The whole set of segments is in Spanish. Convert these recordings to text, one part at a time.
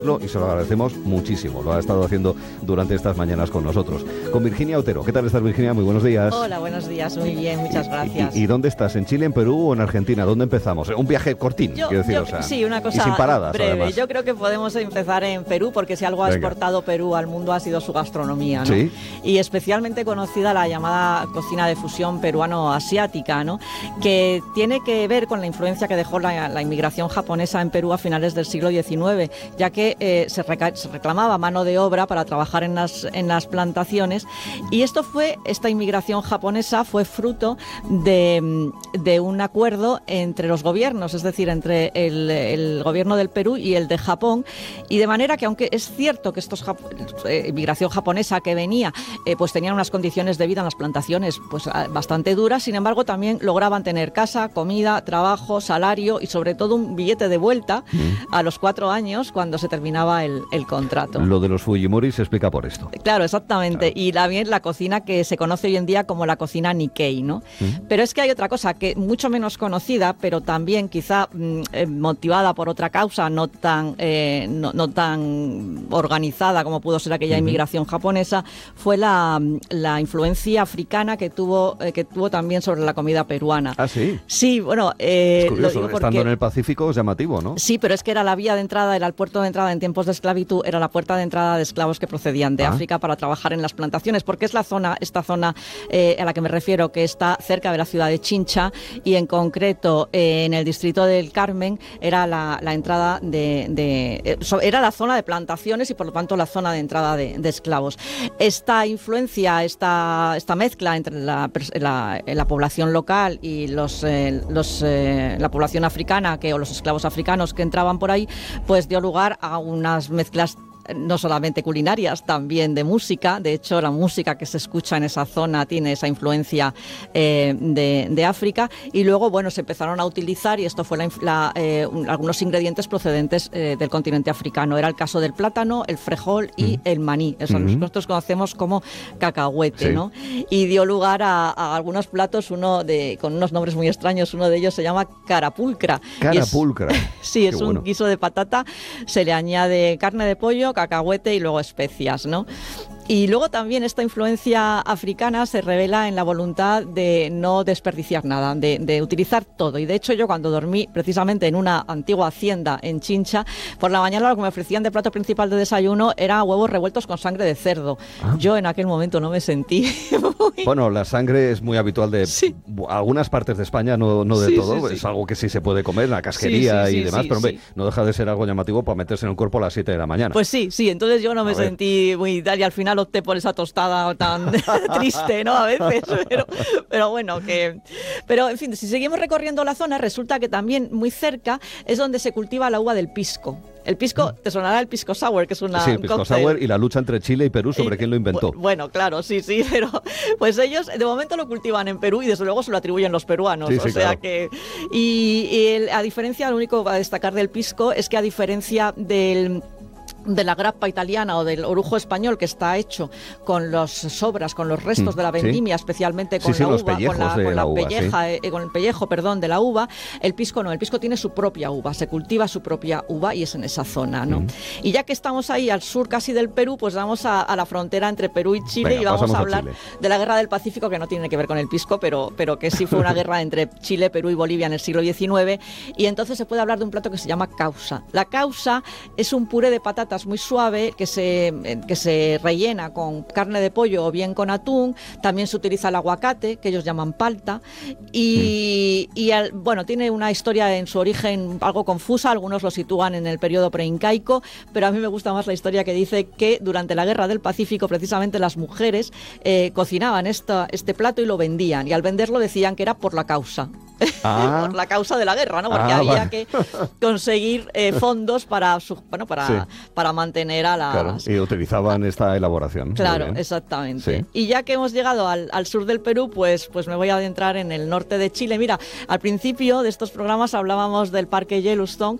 Y se lo agradecemos muchísimo, lo ha estado haciendo durante estas mañanas con nosotros. Con Virginia Otero. ¿Qué tal estás, Virginia? Muy buenos días. Hola, buenos días, muy bien, muchas gracias. ¿Y dónde estás? ¿En Chile, en Perú o en Argentina? ¿Dónde empezamos? Un viaje cortín, quiero decir, sí, una cosa y sin paradas, breve. Además. Yo creo que podemos empezar en Perú, porque si algo ha exportado Perú al mundo ha sido su gastronomía, ¿no? Sí. Y especialmente conocida la llamada cocina de fusión peruano-asiática, ¿no? Que tiene que ver con la influencia que dejó la inmigración japonesa en Perú a finales del siglo XIX, ya que se reclamaba mano de obra para trabajar en las plantaciones, y esta inmigración japonesa fue fruto de un acuerdo entre los gobiernos, es decir, entre el gobierno del Perú y el de Japón, y de manera que, aunque es cierto que estos inmigración japonesa que venía, pues tenían unas condiciones de vida en las plantaciones pues bastante duras, sin embargo también lograban tener casa, comida, trabajo, salario y sobre todo un billete de vuelta a los 4 años cuando se terminaba el contrato. Lo de los Fujimori se explica por esto. Claro, exactamente. Claro. Y también la cocina que se conoce hoy en día como la cocina Nikkei, ¿no? Pero es que hay otra cosa que mucho menos conocida, pero también quizá motivada por otra causa, no tan organizada como pudo ser aquella inmigración japonesa, fue la influencia africana que tuvo también sobre la comida peruana. ¿Ah, sí? Sí, bueno... es curioso, estando en el Pacífico es llamativo, ¿no? Sí, pero es que era la vía de entrada, era el puerto de entrada en tiempos de esclavitud, era la puerta de entrada de esclavos que procedían de África para trabajar en las plantaciones, porque es esta zona a la que me refiero, que está cerca de la ciudad de Chincha, y en concreto en el distrito del Carmen era la entrada era la zona de plantaciones y por lo tanto la zona de entrada de esclavos. Esta influencia, esta mezcla entre la población local y la población africana o los esclavos africanos que entraban por ahí, pues dio lugar a unas mezclas no solamente culinarias, también de música. De hecho, la música que se escucha en esa zona tiene esa influencia de África. Y luego, bueno, se empezaron a utilizar, y esto fue algunos ingredientes procedentes del continente africano. Era el caso del plátano, el frejol y el maní. Eso nosotros conocemos como cacahuete, ¿no? Y dio lugar a algunos platos, con unos nombres muy extraños. Uno de ellos se llama carapulcra. Carapulcra. Sí, es un guiso de patata. Se le añade carne de pollo, cacahuete y luego especias, ¿no? Y luego también esta influencia africana se revela en la voluntad de no desperdiciar nada, de utilizar todo. Y de hecho yo cuando dormí precisamente en una antigua hacienda en Chincha, por la mañana lo que me ofrecían de plato principal de desayuno era huevos revueltos con sangre de cerdo. Yo en aquel momento no me sentí muy... Bueno, la sangre es muy habitual de algunas partes de España, no de todo. Es algo que sí se puede comer, la casquería y demás, pero hombre, no deja de ser algo llamativo para meterse en el cuerpo a las 7 de la mañana. Pues sí, entonces yo no me sentí muy tal, y al final opté por esa tostada tan triste, ¿no? A veces, pero bueno, pero en fin, si seguimos recorriendo la zona, resulta que también muy cerca es donde se cultiva la uva del pisco. El pisco, te sonará el pisco sour, que es un pisco cóctel. Sour, y la lucha entre Chile y Perú sobre quién lo inventó. Bueno, claro, sí, pero pues ellos de momento lo cultivan en Perú y desde luego se lo atribuyen los peruanos. Claro. Que... a diferencia, lo único a destacar del pisco es que a diferencia de la grappa italiana o del orujo español, que está hecho con las sobras, con los restos de la vendimia, especialmente con la uva, con el pellejo, de la uva. El pisco no, el pisco tiene su propia uva, se cultiva su propia uva y es en esa zona, ¿no? Y ya que estamos ahí al sur casi del Perú, pues vamos a la frontera entre Perú y Chile. Venga, y vamos a hablar de la guerra del Pacífico, que no tiene que ver con el pisco, pero que sí fue una guerra entre Chile, Perú y Bolivia en el siglo XIX, y entonces se puede hablar de un plato que se llama causa. La causa es un puré de patatas muy suave que se rellena con carne de pollo o bien con atún. También se utiliza el aguacate, que ellos llaman palta, y tiene una historia en su origen algo confusa. Algunos lo sitúan en el periodo preincaico, pero a mí me gusta más la historia que dice que durante la Guerra del Pacífico precisamente las mujeres cocinaban este plato y lo vendían, y al venderlo decían que era por la causa. Por la causa de la guerra, ¿no? Porque había que conseguir fondos para mantener a las... Claro, y utilizaban esta elaboración. Claro, exactamente. Sí. Y ya que hemos llegado al sur del Perú, pues me voy a adentrar en el norte de Chile. Mira, al principio de estos programas hablábamos del Parque Yellowstone.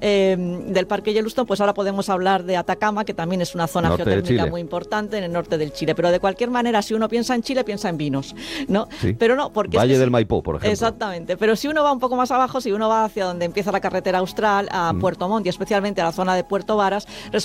Pues ahora podemos hablar de Atacama, que también es una zona geotérmica muy importante en el norte del Chile. Pero de cualquier manera, si uno piensa en Chile, piensa en vinos, ¿no? Sí. Pero no, porque... Valle del Maipú, por ejemplo. Exactamente. Pero si uno va un poco más abajo, si uno va hacia donde empieza la carretera austral, a Puerto Montt y especialmente a la zona de Puerto Varas,